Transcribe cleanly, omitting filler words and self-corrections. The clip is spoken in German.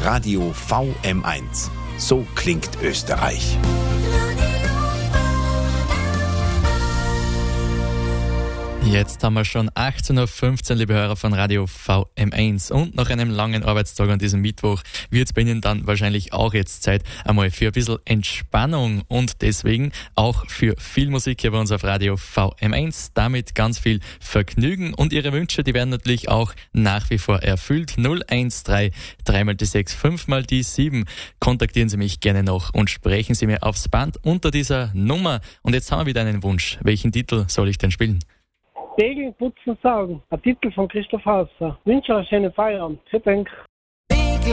Radio VM1. So klingt Österreich. Jetzt haben wir schon 18.15 Uhr, liebe Hörer von Radio VM1. Und nach einem langen Arbeitstag an diesem Mittwoch wird es bei Ihnen dann wahrscheinlich auch jetzt Zeit einmal für ein bisschen Entspannung und deswegen auch für viel Musik hier bei uns auf Radio VM1. Damit ganz viel Vergnügen und Ihre Wünsche, die werden natürlich auch nach wie vor erfüllt. 013 3 mal die 6, 5 mal die 7. Kontaktieren Sie mich gerne noch und sprechen Sie mir aufs Band unter dieser Nummer. Und jetzt haben wir wieder einen Wunsch. Welchen Titel soll ich denn spielen? Regeln, putzen, saugen. Ein Titel von Christoph Hauser. Wünsche euch einen schönen Feierabend. Vielen Dank.